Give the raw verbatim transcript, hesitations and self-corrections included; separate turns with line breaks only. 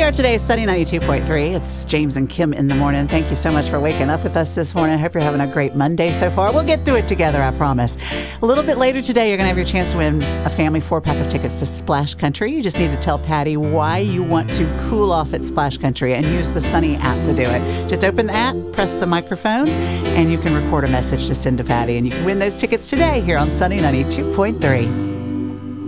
start today's Sunny ninety-two point three. It's James and Kim in the morning. Thank you so much for waking up with us this morning. I hope you're having a great Monday so far. We'll get through it together, I promise. A little bit later today, you're going to have your chance to win a family four-pack of tickets to Splash Country. You just need to tell Patty why you want to cool off at Splash Country and use the Sunny app to do it. Just open the app, press the microphone, and you can record a message to send to Patty. And you can win those tickets today here on Sunny ninety-two point three.